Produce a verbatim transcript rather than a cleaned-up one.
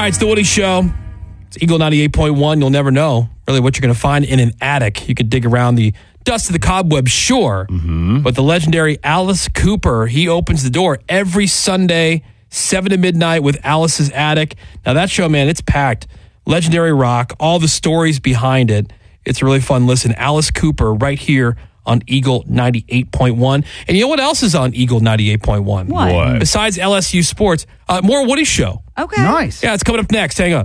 right, it's the Woody Show. It's Eagle ninety-eight point one. You'll never know really what you're going to find in an attic. You could dig around the dust of the cobwebs, sure. Mm-hmm. But the legendary Alice Cooper, he opens the door every Sunday, seven to midnight with Alice's Attic. Now, that show, man, it's packed. Legendary rock, all the stories behind it. It's a really fun listen. Alice Cooper right here on Eagle ninety-eight point one. And you know what else is on Eagle ninety-eight point one? What? What? Besides L S U Sports, uh, more Woody Show. Okay. Nice. Yeah, it's coming up next. Hang on.